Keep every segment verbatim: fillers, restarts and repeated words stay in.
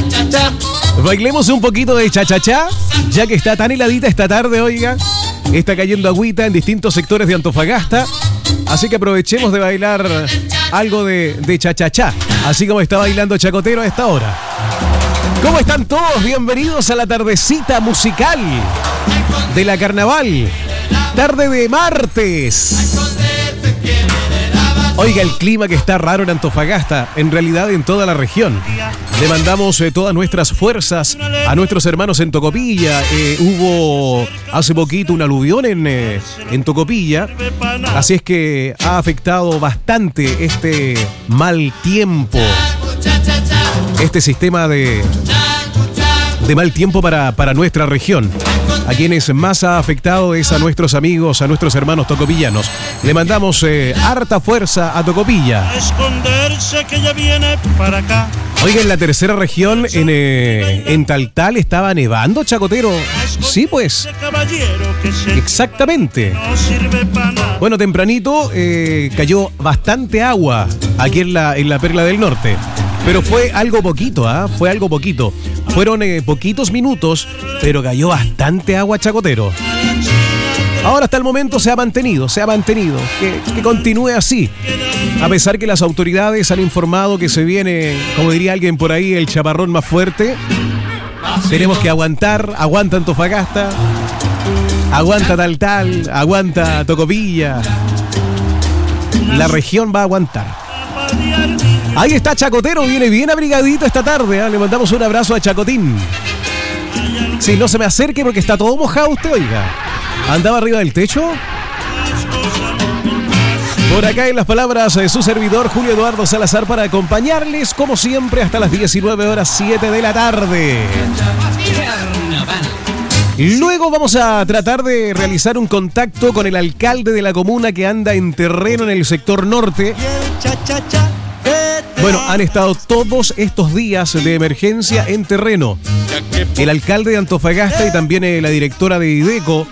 Bailemos un poquito de cha-cha-cha, ya que está tan heladita esta tarde, oiga. Está cayendo agüita en distintos sectores de Antofagasta. Así que aprovechemos de bailar algo de, de cha-cha-cha, así como está bailando Chacotero a esta hora. ¿Cómo están todos? Bienvenidos a la tardecita musical de la Carnaval. Tarde de martes. Oiga, el clima que está raro en Antofagasta, en realidad en toda la región. Le mandamos eh, todas nuestras fuerzas a nuestros hermanos en Tocopilla. Eh, hubo hace poquito un aluvión en, eh, en Tocopilla, así es que ha afectado bastante este mal tiempo, este sistema de, de mal tiempo para, para nuestra región. A quienes más ha afectado es a nuestros amigos, a nuestros hermanos tocopillanos. Le mandamos eh, harta fuerza a Tocopilla. Esconderse que ya viene para acá. Oiga, en la tercera región, en, eh, en Taltal, estaba nevando, Chacotero. Sí, pues. Exactamente. Bueno, tempranito eh, cayó bastante agua aquí en la, en la Perla del Norte. Pero fue algo poquito, ¿ah? ¿eh? Fue algo poquito. Fueron eh, poquitos minutos, pero cayó bastante agua, Chacotero. Ahora hasta el momento se ha mantenido, se ha mantenido. Que, que continúe así. A pesar que las autoridades han informado que se viene, como diría alguien por ahí, el chaparrón más fuerte. Tenemos que aguantar, aguanta Antofagasta, aguanta Taltal, aguanta Tocopilla. La región va a aguantar. Ahí está Chacotero, viene bien abrigadito esta tarde, ¿eh? Le mandamos un abrazo a Chacotín. Sí, no se me acerque porque está todo mojado usted, oiga. ¿Andaba arriba del techo? Por acá en las palabras de su servidor Julio Eduardo Salazar para acompañarles como siempre hasta las diecinueve horas siete de la tarde. Luego vamos a tratar de realizar un contacto con el alcalde de la comuna que anda en terreno en el sector norte. Bueno, han estado todos estos días de emergencia en terreno. El alcalde de Antofagasta y también la directora de IDECO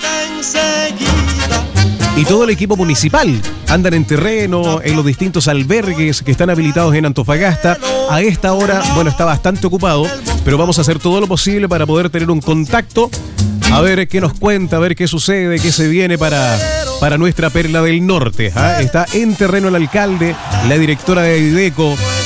y todo el equipo municipal andan en terreno, en los distintos albergues que están habilitados en Antofagasta. A esta hora, bueno, está bastante ocupado, pero vamos a hacer todo lo posible para poder tener un contacto, a ver qué nos cuenta, a ver qué sucede, qué se viene para, para nuestra Perla del Norte. ¿eh? Está en terreno el alcalde, la directora de IDECO